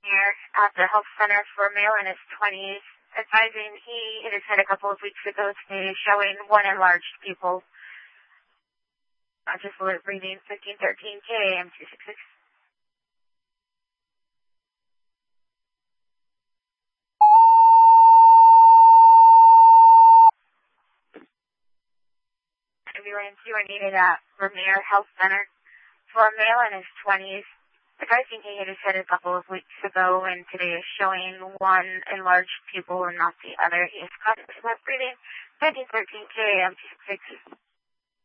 here at the health center for a male in his 20s, advising he hit his head a couple of weeks ago today, showing one enlarged pupil. Just alert reading 1513 KAM 266. Ambulance, you are needed at Vermeer Health Center for a male in his 20s. Advising he hit his head a couple of weeks ago and today is showing one enlarged pupil and not the other. He is conscious, breathing 1513 KAM 266.